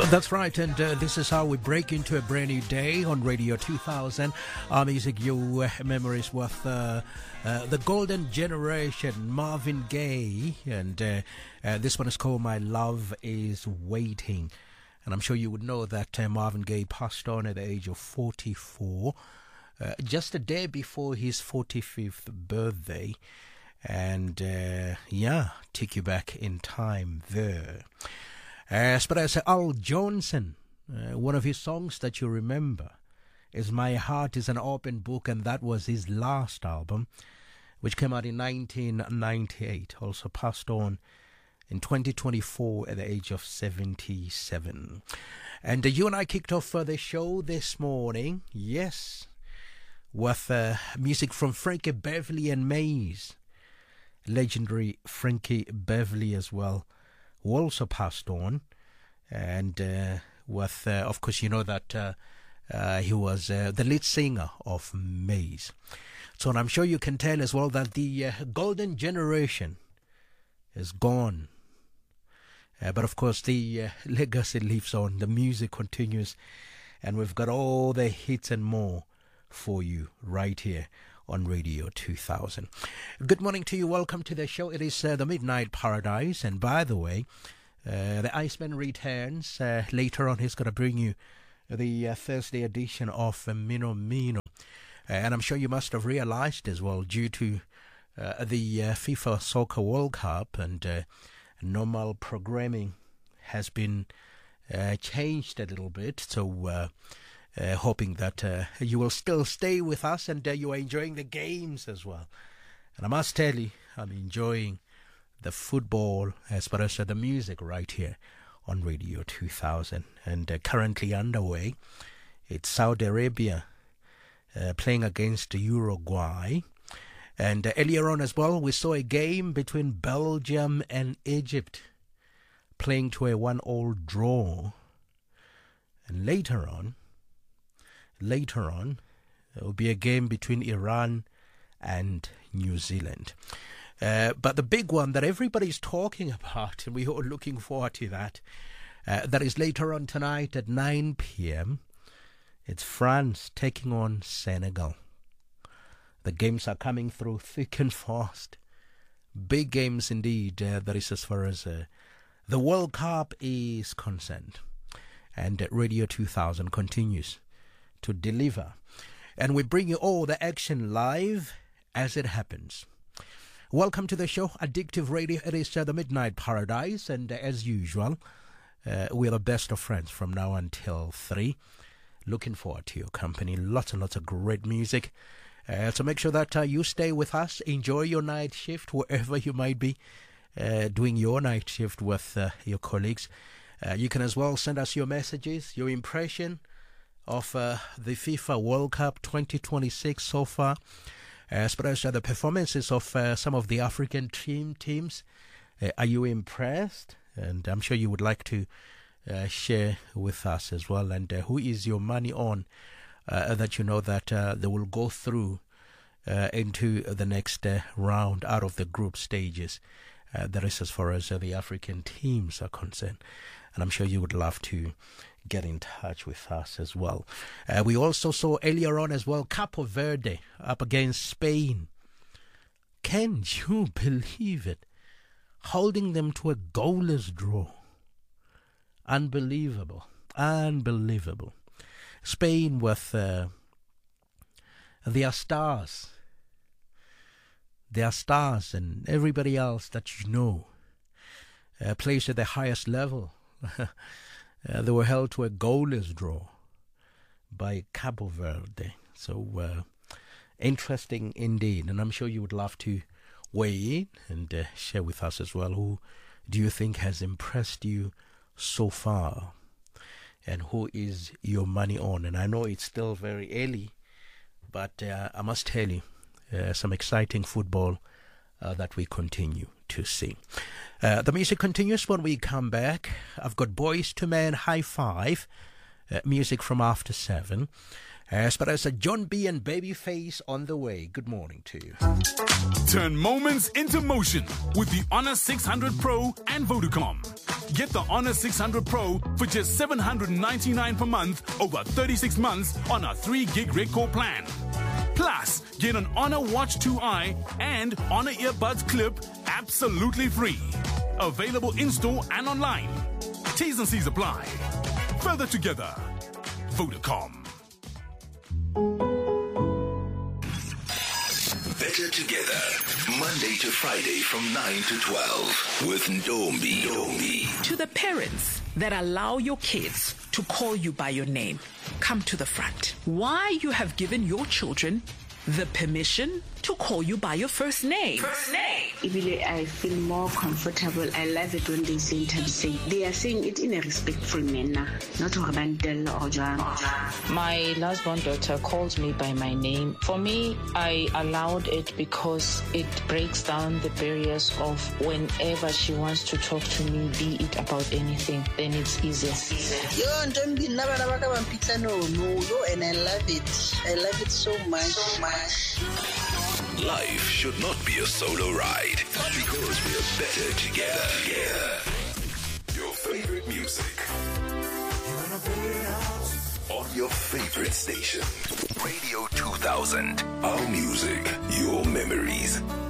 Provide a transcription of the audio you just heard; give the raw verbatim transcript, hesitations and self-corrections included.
That's right, and uh, this is how we break into a brand new day on Radio two thousand. Our music, your uh, memories with uh, uh, the golden generation, Marvin Gaye, and uh, uh, this one is called My Love Is Waiting. And I'm sure you would know that uh, Marvin Gaye passed on at the age of forty-four, uh, just a day before his forty-fifth birthday. And uh, yeah, take you back in time there. As but as Al Johnson, uh, one of his songs that you remember is My Heart is an Open Book, and that was his last album, which came out in nineteen ninety-eight. Also passed on in twenty twenty-four at the age of seventy-seven. And uh, you and I kicked off uh, the show this morning, yes, with uh, music from Frankie Beverly and Maze. Legendary Frankie Beverly as well, who also passed on, and uh, with, uh, of course, you know that uh, uh, he was uh, the lead singer of Maze. So and I'm sure you can tell as well that the uh, golden generation is gone. Uh, but of course, the uh, legacy lives on, the music continues, and we've got all the hits and more for you right here on Radio two thousand. Good morning to you. Welcome to the show. It is uh, the Midnight Paradise. And by the way, uh, the Iceman returns. Uh, later on, he's going to bring you the uh, Thursday edition of uh, Mino Mino. Uh, and I'm sure you must have realized as well, due to uh, the uh, FIFA Soccer World Cup and uh, normal programming has been uh, changed a little bit. So, uh, Uh, hoping that uh, you will still stay with us and uh, you are enjoying the games as well. And I must tell you, I'm enjoying the football as well as uh, the music right here on Radio two thousand. And uh, currently underway, it's Saudi Arabia uh, playing against Uruguay. And uh, earlier on as well, we saw a game between Belgium and Egypt playing to a one-all draw. And later on, Later on, there will be a game between Iran and New Zealand. Uh, but the big one that everybody's talking about, and we're all looking forward to that, uh, that is later on tonight at nine p.m. It's France taking on Senegal. The games are coming through thick and fast. Big games indeed, uh, that is as far as uh, the World Cup is concerned. And uh, Radio two thousand continues to deliver, and we bring you all the action live as it happens. Welcome to the show, Addictive Radio. It is uh, the Midnight Paradise, and uh, as usual, uh, we're the best of friends from now until three. Looking forward to your company. Lots and lots of great music. Uh, so make sure that uh, you stay with us. Enjoy your night shift wherever you might be uh, doing your night shift with uh, your colleagues. Uh, you can as well send us your messages, your impression of uh, the FIFA World Cup twenty twenty-six so far, as well as uh, the performances of uh, some of the African team teams. Uh, are you impressed? And I'm sure you would like to uh, share with us as well. And uh, who is your money on uh, that you know that uh, they will go through uh, into the next uh, round out of the group stages? Uh, that is as far as uh, the African teams are concerned. And I'm sure you would love to get in touch with us as well. Uh, we also saw earlier on as well Capo Verde up against Spain. Can you believe it? Holding them to a goalless draw. Unbelievable. Unbelievable. Spain with uh, their stars. Their stars and everybody else that you know uh, plays at the highest level. Uh, they were held to a goalless draw by Cabo Verde. So, uh, interesting indeed. And I'm sure you would love to weigh in and uh, share with us as well. Who do you think has impressed you so far? And who is your money on? And I know it's still very early, but uh, I must tell you, uh, some exciting football uh, that we continue to see. Uh, the music continues when we come back. I've got Boys to Men High Five, uh, music from after seven. As far as a John B and Babyface on the way. Good morning to you. Turn moments into motion with the Honor six hundred Pro and Vodacom. Get the Honor six hundred Pro for just seven hundred ninety-nine dollars per month over thirty-six months on a three gig Redcore plan. Plus, get an Honor Watch two i and Honor Earbuds Clip absolutely free. Available in-store and online. T's and C's apply. Further together. Vodacom. Better Together, Monday to Friday from nine to twelve with Ndombi. Ndombi. To the parents that allow your kids to call you by your name, come to the front. Why you have given your children the permission to call you by your first name. First name. I feel more comfortable. I love it when they say it. They are saying it in a respectful manner, not or My last born daughter calls me by my name. For me, I allowed it because it breaks down the barriers of whenever she wants to talk to me, be it about anything, then it's easier. Yo, don't be never no, no, and I love it. I love it so much. So much. Life should not be a solo ride because we are better together. together. Your favorite music on your favorite station. Radio two thousand. Our music, your memories.